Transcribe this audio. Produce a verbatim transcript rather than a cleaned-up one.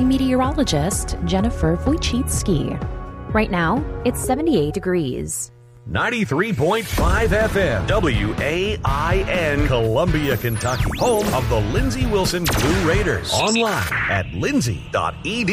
meteorologist Jennifer Wojcicki. Right now, it's seventy-eight degrees. ninety-three point five F M, W A I N, Columbia, Kentucky. Home of the Lindsey Wilson Blue Raiders. Online at lindsey dot e d